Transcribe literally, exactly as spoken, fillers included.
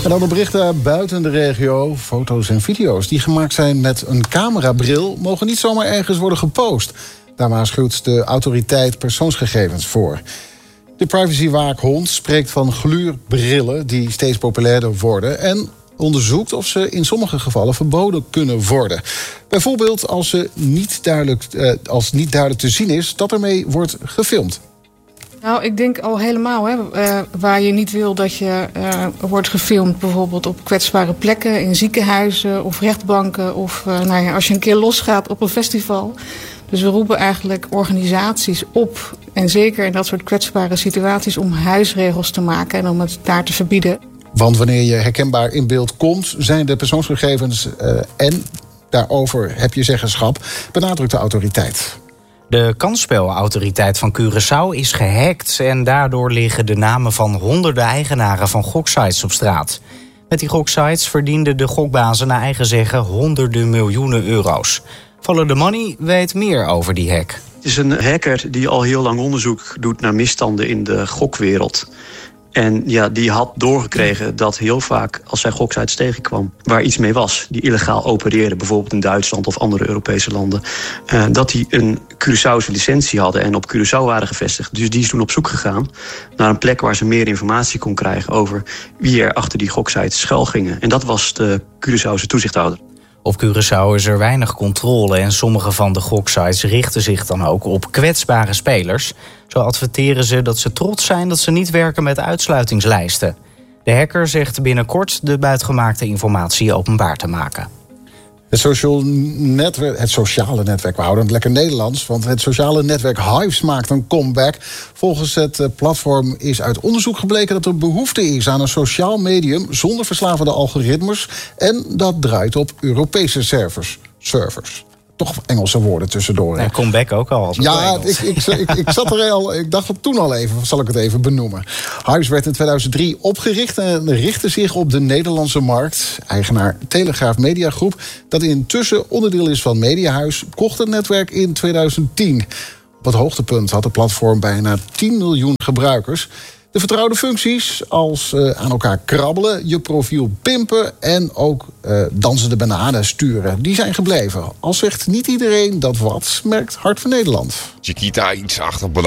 En dan de berichten buiten de regio. Foto's en video's die gemaakt zijn met een camerabril mogen niet zomaar ergens worden gepost. Daar waarschuwt de autoriteit persoonsgegevens voor. De privacywaakhond spreekt van gluurbrillen die steeds populairder worden en onderzoekt of ze in sommige gevallen verboden kunnen worden. Bijvoorbeeld als, ze niet duidelijk, eh, als niet duidelijk te zien is dat ermee wordt gefilmd. Nou, ik denk al helemaal, hè, uh, waar je niet wil dat je uh, wordt gefilmd, bijvoorbeeld op kwetsbare plekken, in ziekenhuizen of rechtbanken, of uh, nou ja, als je een keer losgaat op een festival. Dus we roepen eigenlijk organisaties op, en zeker in dat soort kwetsbare situaties, om huisregels te maken en om het daar te verbieden. Want wanneer je herkenbaar in beeld komt, zijn de persoonsgegevens uh, en daarover heb je zeggenschap, benadrukt de autoriteit. De kansspelautoriteit van Curaçao is gehackt en daardoor liggen de namen van honderden eigenaren van goksites op straat. Met die goksites verdienden de gokbazen naar eigen zeggen honderden miljoenen euro's. Follow the Money weet meer over die hack. Het is een hacker die al heel lang onderzoek doet naar misstanden in de gokwereld. En ja, die had doorgekregen dat heel vaak als zij goksites tegenkwam waar iets mee was, die illegaal opereerden, bijvoorbeeld in Duitsland of andere Europese landen, uh, dat die een Curaçaose licentie hadden en op Curaçao waren gevestigd. Dus die is toen op zoek gegaan naar een plek waar ze meer informatie kon krijgen over wie er achter die goksites schuil gingen. En dat was de Curaçaose toezichthouder. Op Curaçao is er weinig controle en sommige van de goksites richten zich dan ook op kwetsbare spelers. Zo adverteren ze dat ze trots zijn dat ze niet werken met uitsluitingslijsten. De hacker zegt binnenkort de buitgemaakte informatie openbaar te maken. Het, social netwerk, het sociale netwerk, we houden het lekker Nederlands, want het sociale netwerk Hives maakt een comeback. Volgens het platform is uit onderzoek gebleken dat er behoefte is aan een sociaal medium zonder verslavende algoritmes en dat draait op Europese servers. servers. Toch Engelse woorden tussendoor. En comeback ook al. Als ja, ik, ik, ik, ik zat er al. Ik dacht het toen al even, zal ik het even benoemen. Hives werd in tweeduizend drie opgericht en richtte zich op de Nederlandse markt. Eigenaar Telegraaf Media Groep, dat intussen onderdeel is van Mediahuis, kocht het netwerk in tweeduizend tien. Op het hoogtepunt had het platform bijna tien miljoen gebruikers. De vertrouwde functies als uh, aan elkaar krabbelen, je profiel pimpen en ook uh, dansende bananen sturen, die zijn gebleven. Al zegt niet iedereen dat wat, merkt Hart van Nederland. Chiquita iets achter